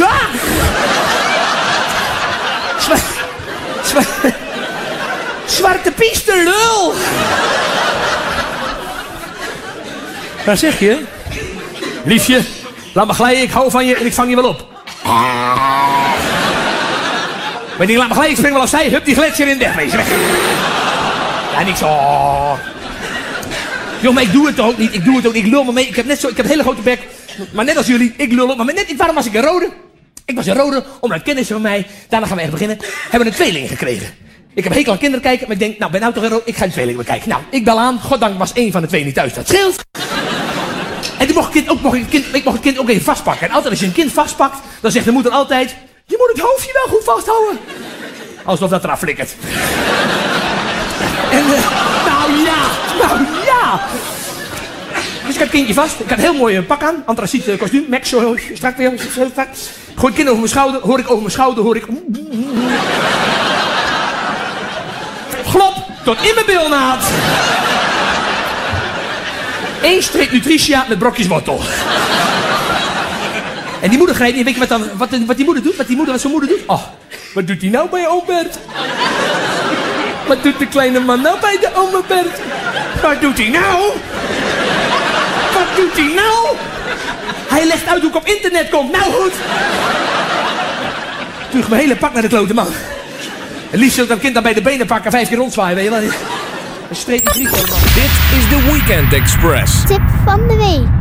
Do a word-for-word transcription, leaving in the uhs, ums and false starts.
Zwaar! Zwa zwa Zwarte Piet, de lul! Waar zeg je? Liefje, laat me glijden, ik hou van je en ik vang je wel op. Maar die laat me glijden, ik spring wel opzij, hup die gletsjer in, weg, wees weg. Ja, niks, oh. Joh, maar ik doe het ook niet, ik doe het ook niet, ik lul me mee. Ik heb net zo, ik heb een hele grote bek, maar net als jullie, ik lul op. Maar net, waarom was ik een rode? Ik was een rode, omdat kennissen van mij, daarna gaan we echt beginnen, hebben een tweeling gekregen. Ik heb hekel aan kinderen kijken, maar ik denk, nou, ben nou toch een rode, ik ga een tweeling bekijken. Nou, ik bel aan, goddank was één van de twee niet thuis, dat scheelt. En toen mocht, kind ook, mocht ik, kind, ik mocht het kind ook even vastpakken. En altijd als je een kind vastpakt, dan zegt de moeder altijd, je moet het hoofdje wel goed vasthouden. Alsof dat eraf flikkert. En, uh, nou ja, nou ja. Dus ik had het kindje vast. Ik had een heel mooi pak aan. Antraciet uh, kostuum. Max, zo strak weer. Zo strak. Gooi het kind over mijn schouder. Hoor ik over mijn schouder. Hoor ik... Glop. Tot in mijn bilnaad. Eén streep Nutritia met brokjes wortel. En die moeder grijpt niet. Weet je wat, dan, wat, wat die moeder doet? Wat die moeder, wat zijn moeder doet? Oh, wat doet hij nou bij oom Bert? Wat doet de kleine man nou bij de oma Bert? Wat doet hij nou? Wat doet hij nou? Hij legt uit hoe ik op internet kom. Nou goed. Toen ik mijn hele pak naar de klote man. En liefst wil ik dat kind dan bij de benen pakken en vijf keer rondzwaaien, weet je wel. Een streep niet drie. Dit is de Weekend Express. Tip van de week.